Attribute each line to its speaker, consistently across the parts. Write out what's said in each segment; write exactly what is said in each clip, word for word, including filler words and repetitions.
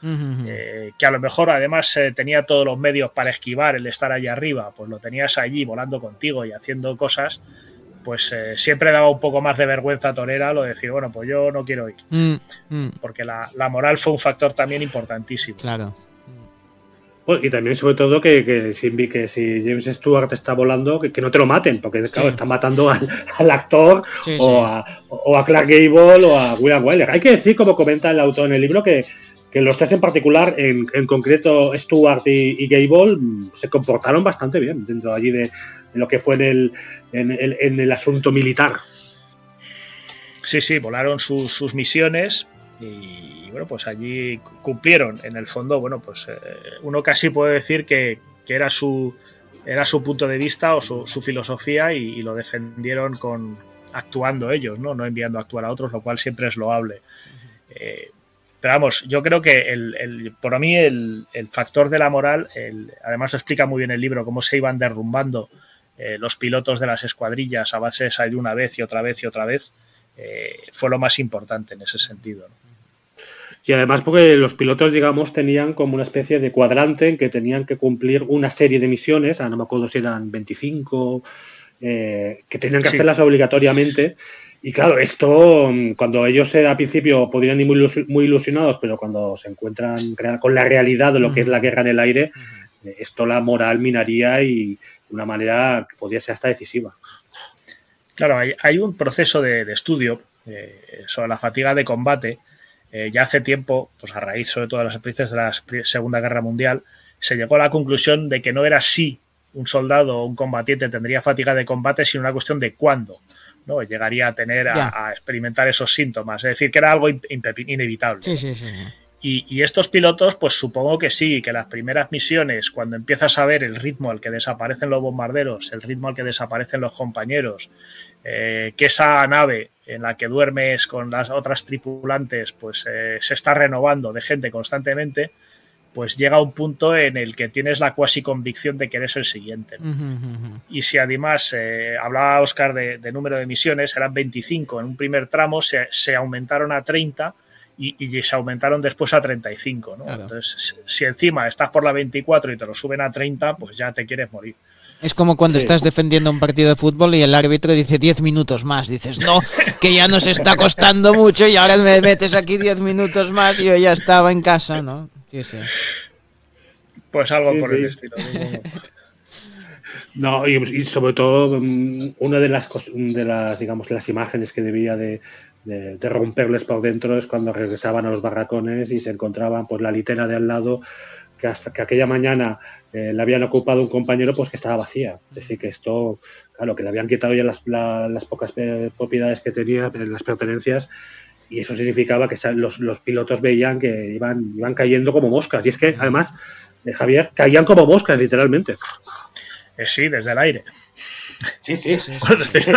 Speaker 1: Uh-huh.
Speaker 2: eh, que a lo mejor además eh, tenía todos los medios para esquivar el estar allá arriba, pues lo tenías allí volando contigo y haciendo cosas, pues eh, siempre daba un poco más de vergüenza torera lo de decir, bueno, pues yo no quiero ir.
Speaker 1: Mm, mm.
Speaker 2: Porque la, la moral fue un factor también importantísimo.
Speaker 1: Claro.
Speaker 3: Pues, y también, sobre todo, que, que, si, que si James Stewart está volando, que, que no te lo maten, porque, claro,
Speaker 1: Sí.
Speaker 3: están matando al, al actor
Speaker 1: Sí,
Speaker 3: o,
Speaker 1: sí.
Speaker 3: A, o a Clark Gable o a William Wyler. Hay que decir, como comenta el autor en el libro, que, que los tres en particular, en, en concreto Stewart y, y Gable, se comportaron bastante bien dentro allí de, de lo que fue en el, en, el, en el asunto militar.
Speaker 2: Sí, sí, volaron sus, sus misiones y, bueno, pues allí cumplieron. En el fondo, bueno, pues eh, uno casi puede decir que, que era su era su punto de vista o su, su filosofía y, y lo defendieron con actuando ellos, ¿no? No enviando a actuar a otros, lo cual siempre es loable. Eh, pero vamos, yo creo que el, el, por mí el, el factor de la moral, el, además lo explica muy bien el libro, cómo se iban derrumbando eh, los pilotos de las escuadrillas a base de salir una vez y otra vez y otra vez, eh, fue lo más importante en ese sentido, ¿no?
Speaker 3: Y además porque los pilotos, digamos, tenían como una especie de cuadrante en que tenían que cumplir una serie de misiones, ah, no me acuerdo si eran veinticinco, eh, que tenían que sí. hacerlas obligatoriamente. Y claro, esto, cuando ellos al principio podrían ir muy, muy ilusionados, pero cuando se encuentran con la realidad de lo que es la guerra en el aire, esto la moral minaría y de una manera que podría ser hasta decisiva.
Speaker 2: Claro, hay, hay un proceso de, de estudio eh, sobre la fatiga de combate. Eh, ya hace tiempo, pues a raíz sobre todo de las experiencias de la Segunda Guerra Mundial, se llegó a la conclusión de que no era si un soldado o un combatiente tendría fatiga de combate, sino una cuestión de cuándo, ¿no? Llegaría a tener a, a experimentar esos síntomas. Es decir, que era algo in, in, inevitable.
Speaker 1: Sí, sí, sí.
Speaker 2: Y, y estos pilotos, pues supongo que sí, que las primeras misiones, cuando empiezas a ver el ritmo al que desaparecen los bombarderos, el ritmo al que desaparecen los compañeros, eh, que esa nave en la que duermes con las otras tripulantes, pues eh, se está renovando de gente constantemente, pues llega un punto en el que tienes la cuasi convicción de que eres el siguiente, ¿no?
Speaker 1: Uh-huh, uh-huh.
Speaker 2: Y si además, eh, hablaba Óscar de, de número de misiones, eran veinticinco, en un primer tramo se, se aumentaron a treinta y, y se aumentaron después a treinta y cinco, ¿no?
Speaker 1: Claro.
Speaker 2: Entonces, si encima estás por la veinticuatro y te lo suben a treinta, pues ya te quieres morir.
Speaker 1: Es como cuando
Speaker 3: sí.
Speaker 1: estás defendiendo un partido de fútbol y el árbitro dice diez minutos más. Dices, no, que ya nos está costando mucho y ahora me metes aquí diez minutos más y yo ya estaba en casa, ¿no? Sí, sí.
Speaker 2: Pues algo
Speaker 3: sí,
Speaker 2: por
Speaker 3: sí.
Speaker 2: el estilo.
Speaker 3: No, y, y sobre todo, una de las, de las, digamos, las imágenes que debía de, de, de romperles por dentro es cuando regresaban a los barracones y se encontraban pues la litera de al lado, que hasta que aquella mañana eh, le habían ocupado un compañero, pues que estaba vacía. Es decir, que esto, claro, que le habían quitado ya las, la, las pocas propiedades que tenía, las pertenencias, y eso significaba que los, los pilotos veían que iban, iban cayendo como moscas. Y es que, además, eh, Javier, caían como moscas, literalmente.
Speaker 2: Eh, sí, desde el aire.
Speaker 3: Sí, sí. sí,
Speaker 2: sí, sí,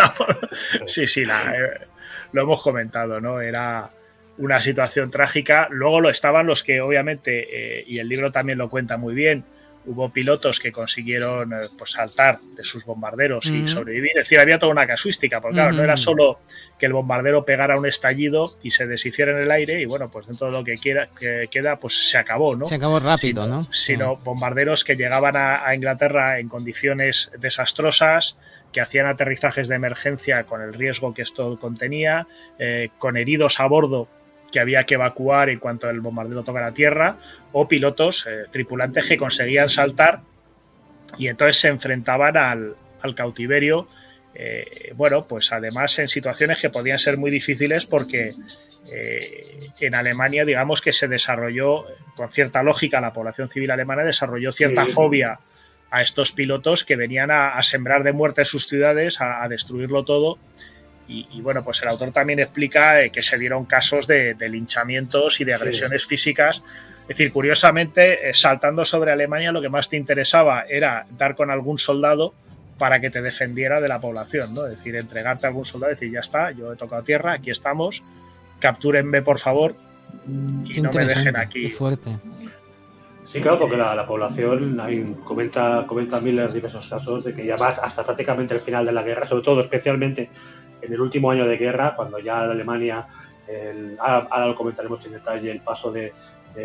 Speaker 2: sí, sí la, eh, lo hemos comentado, ¿no? Era una situación trágica. Luego lo estaban los que, obviamente, eh, y el libro también lo cuenta muy bien, hubo pilotos que consiguieron eh, pues, saltar de sus bombarderos
Speaker 1: uh-huh.
Speaker 2: y sobrevivir. Es decir, había toda una casuística, porque claro, uh-huh. no era solo que el bombardero pegara un estallido y se deshiciera en el aire y bueno, pues dentro de lo que, quiera, que queda, pues se acabó, ¿no?
Speaker 1: Se acabó rápido,
Speaker 2: sino,
Speaker 1: ¿no?
Speaker 2: Sino sí. bombarderos que llegaban a, a Inglaterra en condiciones desastrosas, que hacían aterrizajes de emergencia con el riesgo que esto contenía, eh, con heridos a bordo que había que evacuar en cuanto el bombardero toca la tierra, o pilotos, eh, tripulantes que conseguían saltar y entonces se enfrentaban al, al cautiverio, eh, bueno, pues además en situaciones que podían ser muy difíciles porque eh, en Alemania, digamos que se desarrolló, con cierta lógica, la población civil alemana desarrolló cierta sí. fobia a estos pilotos que venían a, a sembrar de muerte sus ciudades, a, a destruirlo todo. Y, y bueno, pues el autor también explica eh, que se dieron casos de, de linchamientos y de agresiones sí. físicas. Es decir, curiosamente, eh, saltando sobre Alemania, lo que más te interesaba era dar con algún soldado para que te defendiera de la población, ¿no? Es decir, entregarte a algún soldado y decir, ya está, yo he tocado tierra, aquí estamos, captúrenme, por favor, y
Speaker 1: qué
Speaker 2: no me dejen aquí.
Speaker 1: Qué fuerte.
Speaker 3: Sí, claro, porque la, la población, hay, comenta, comenta Miller diversos casos de que ya vas hasta prácticamente el final de la guerra, sobre todo, especialmente en el último año de guerra, cuando ya Alemania, el, ahora, ahora lo comentaremos en detalle, el paso de,